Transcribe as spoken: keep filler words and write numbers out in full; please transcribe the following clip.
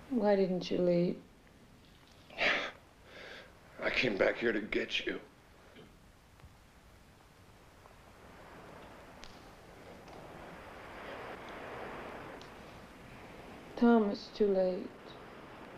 Why didn't you leave? I came back here to get you. Tom, it's too late.